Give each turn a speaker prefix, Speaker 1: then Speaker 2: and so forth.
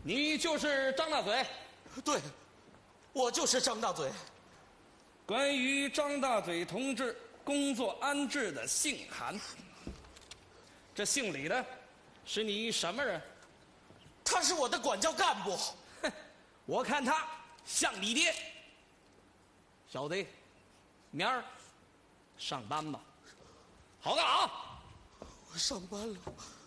Speaker 1: 你就是张大嘴。
Speaker 2: 对，我就是张大嘴。
Speaker 1: 关于张大嘴同志工作安置的信函，这信里的是你什么人？
Speaker 2: 他是我的管教干部。
Speaker 1: 哼，我看他像你爹。小子，明儿上班吧。好干啊！
Speaker 2: 我上班了。